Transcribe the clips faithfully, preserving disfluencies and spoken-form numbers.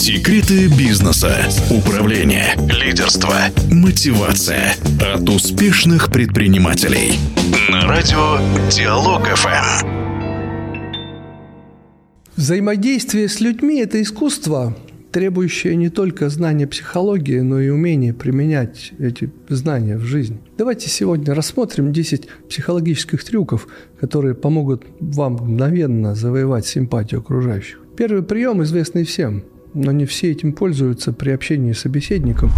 Секреты бизнеса, управления, лидерства, мотивация от успешных предпринимателей. На радио Диалог эф эм. Взаимодействие с людьми – это искусство, требующее не только знания психологии, но и умения применять эти знания в жизни. Давайте сегодня рассмотрим десять психологических трюков, которые помогут вам мгновенно завоевать симпатию окружающих. Первый прием известный всем, но не все этим пользуются при общении с собеседником.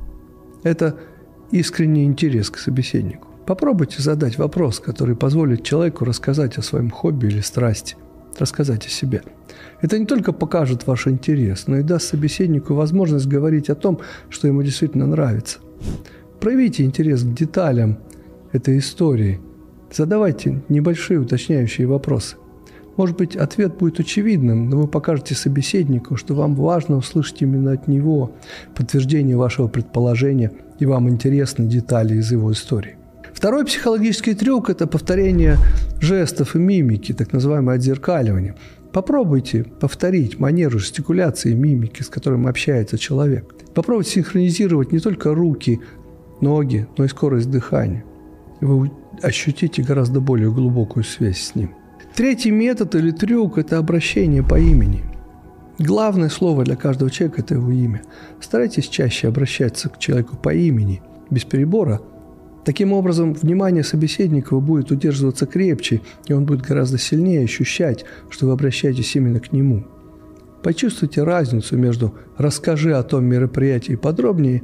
Это искренний интерес к собеседнику. Попробуйте задать вопрос, который позволит человеку рассказать о своем хобби или страсти, рассказать о себе. Это не только покажет ваш интерес, но и даст собеседнику возможность говорить о том, что ему действительно нравится. Проявите интерес к деталям этой истории. Задавайте небольшие уточняющие вопросы. Может быть, ответ будет очевидным, но вы покажете собеседнику, что вам важно услышать именно от него подтверждение вашего предположения, и вам интересны детали из его истории. Второй психологический трюк – это повторение жестов и мимики, так называемое отзеркаливание. Попробуйте повторить манеру жестикуляции и мимики, с которым общается человек. Попробуйте синхронизировать не только руки, ноги, но и скорость дыхания. И вы ощутите гораздо более глубокую связь с ним. Третий метод или трюк – это обращение по имени. Главное слово для каждого человека – это его имя. Старайтесь чаще обращаться к человеку по имени, без перебора. Таким образом, внимание собеседника будет удерживаться крепче, и он будет гораздо сильнее ощущать, что вы обращаетесь именно к нему. Почувствуйте разницу между «расскажи о том мероприятии подробнее»,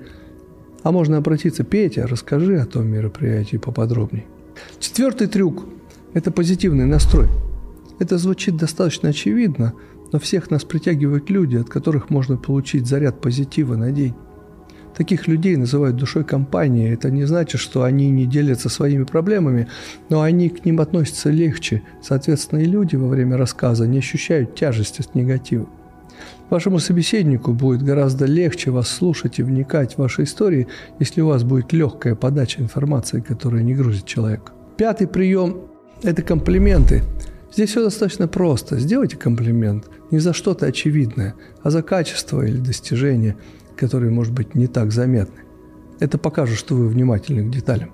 а можно обратиться «Петя, расскажи о том мероприятии поподробнее». Четвертый трюк – это позитивный настрой. Это звучит достаточно очевидно, но всех нас притягивают люди, от которых можно получить заряд позитива на день. Таких людей называют душой компании. Это не значит, что они не делятся своими проблемами, но они к ним относятся легче. Соответственно, и люди во время рассказа не ощущают тяжести от негатива. Вашему собеседнику будет гораздо легче вас слушать и вникать в ваши истории, если у вас будет легкая подача информации, которая не грузит человека. Пятый прием – это комплименты. Здесь все достаточно просто. Сделайте комплимент не за что-то очевидное, а за качество или достижение, которые, может быть, не так заметны. Это покажет, что вы внимательны к деталям.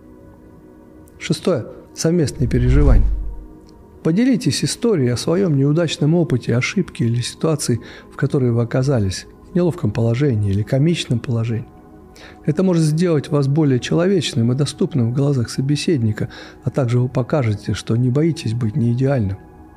Шестое. Совместные переживания. Поделитесь историей о своем неудачном опыте, ошибке или ситуации, в которой вы оказались, в неловком положении или комичном положении. Это может сделать вас более человечным и доступным в глазах собеседника, а также вы покажете, что не боитесь быть неидеальным.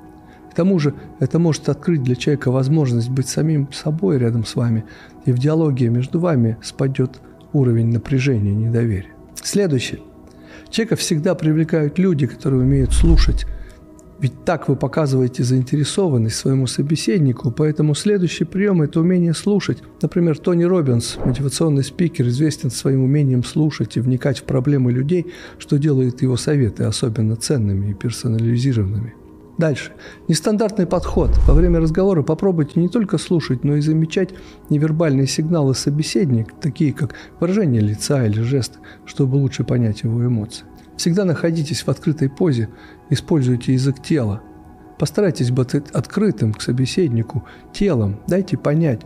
К тому же это может открыть для человека возможность быть самим собой рядом с вами, и в диалоге между вами спадет уровень напряжения и недоверия. Следующее. Человека всегда привлекают люди, которые умеют слушать. Ведь так вы показываете заинтересованность своему собеседнику, поэтому следующий прием – это умение слушать. Например, Тони Роббинс, мотивационный спикер, известен своим умением слушать и вникать в проблемы людей, что делает его советы особенно ценными и персонализированными. Дальше. Нестандартный подход. Во время разговора попробуйте не только слушать, но и замечать невербальные сигналы собеседника, такие как выражение лица или жесты, чтобы лучше понять его эмоции. Всегда находитесь в открытой позе, используйте язык тела. Постарайтесь быть открытым к собеседнику телом, дайте понять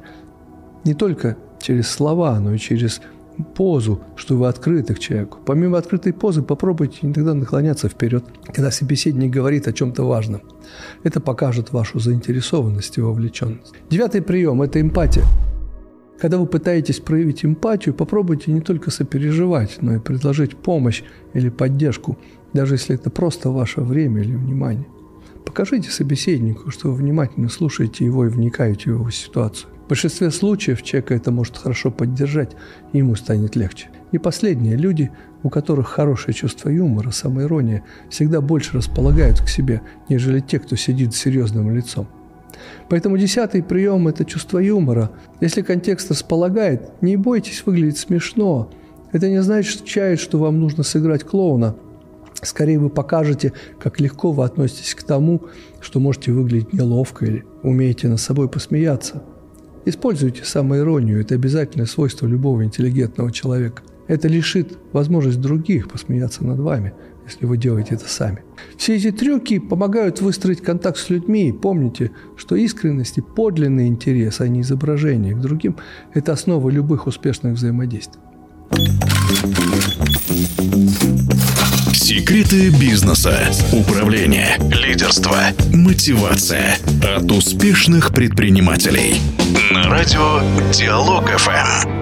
не только через слова, но и через позу, что вы открыты к человеку. Помимо открытой позы, попробуйте иногда наклоняться вперед, когда собеседник говорит о чем-то важном. Это покажет вашу заинтересованность и вовлеченность. Девятый прием – это эмпатия. Когда вы пытаетесь проявить эмпатию, попробуйте не только сопереживать, но и предложить помощь или поддержку, даже если это просто ваше время или внимание. Покажите собеседнику, что вы внимательно слушаете его и вникаете в его ситуацию. В большинстве случаев человека это может хорошо поддержать, и ему станет легче. И последнее. Люди, у которых хорошее чувство юмора, самоирония, всегда больше располагают к себе, нежели те, кто сидит с серьезным лицом. Поэтому десятый прием – это чувство юмора. Если контекст располагает, не бойтесь выглядеть смешно. Это не означает, что вам нужно сыграть клоуна. Скорее вы покажете, как легко вы относитесь к тому, что можете выглядеть неловко или умеете над собой посмеяться. Используйте самоиронию – это обязательное свойство любого интеллигентного человека. Это лишит возможность других посмеяться над вами, если вы делаете это сами. Все эти трюки помогают выстроить контакт с людьми. Помните, что искренность и подлинный интерес, а не изображение к другим – это основа любых успешных взаимодействий. Секреты бизнеса, управления, лидерства, мотивация от успешных предпринимателей. На радио Диалог эф эм.